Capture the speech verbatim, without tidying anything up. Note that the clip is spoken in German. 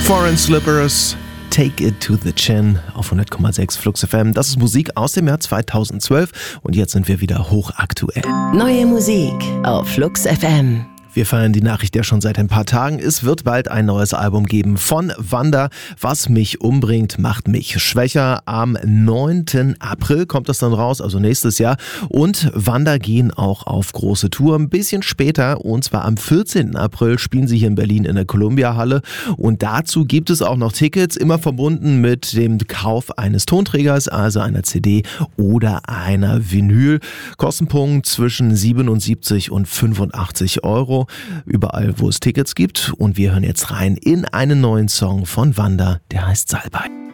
Foreign Slippers, Take It to the Chin auf hundert Komma sechs Flux F M. Das ist Musik aus dem Jahr zweitausendzwölf und jetzt sind wir wieder hochaktuell. Neue Musik auf Flux F M. Wir feiern die Nachricht ja schon seit ein paar Tagen. Es wird bald ein neues Album geben von Wanda. Was mich umbringt, macht mich schwächer. Am neunten April kommt das dann raus, also nächstes Jahr. Und Wanda gehen auch auf große Tour. Ein bisschen später, und zwar am vierzehnten April, spielen sie hier in Berlin in der Columbia Halle. Und dazu gibt es auch noch Tickets, immer verbunden mit dem Kauf eines Tonträgers, also einer C D oder einer Vinyl. Kostenpunkt zwischen siebenundsiebzig und fünfundachtzig Euro. Überall, wo es Tickets gibt. Und wir hören jetzt rein in einen neuen Song von Wanda, der heißt Salbei.